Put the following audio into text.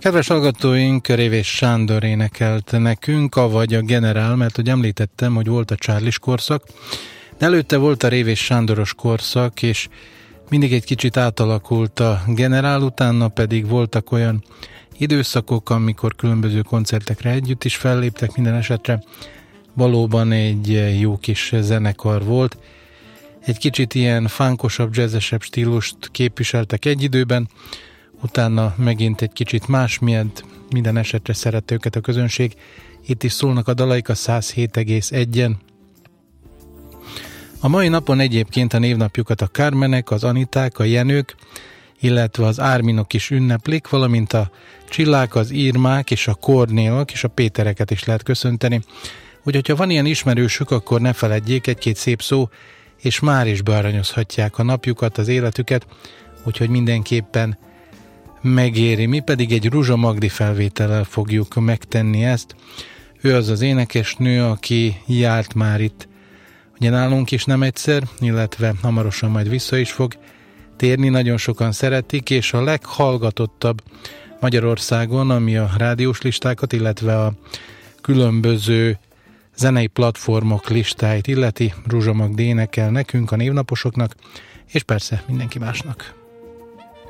Kedves hallgatóink, Révés Sándor énekelt nekünk, avagy a Generál, mert hogy említettem, hogy volt a Charlie korszak, de előtte volt a Révés Sándoros korszak, és mindig egy kicsit átalakult a Generál, utána pedig voltak olyan időszakok, amikor különböző koncertekre együtt is felléptek, minden esetre valóban egy jó kis zenekar volt. Egy kicsit ilyen funkosabb, jazzesebb stílust képviseltek egy időben, utána megint egy kicsit más, minden esetre szerette őket a közönség. Itt is szólnak a dalaik a 107,1-en. A mai napon egyébként a névnapjukat a Carmenek, az Aniták, a Jenők, illetve az Árminok is ünneplik, valamint a Csillák, az Irmák és a Kornélak és a Pétereket is lehet köszönteni. Úgyhogy ha van ilyen ismerősük, akkor ne feledjék, egy-két szép szó, és már is bearanyozhatják a napjukat, az életüket, úgyhogy mindenképpen megéri. Mi pedig egy Ruzsa Magdi felvétellel fogjuk megtenni ezt. Ő az az énekesnő, aki járt már itt ugye nálunk is nem egyszer, illetve hamarosan majd vissza is fog térni, nagyon sokan szeretik, és a leghallgatottabb Magyarországon, ami a rádiós listákat, illetve a különböző zenei platformok listáit illeti, Ruzsa Magdi énekel nekünk, a névnaposoknak, és persze mindenki másnak.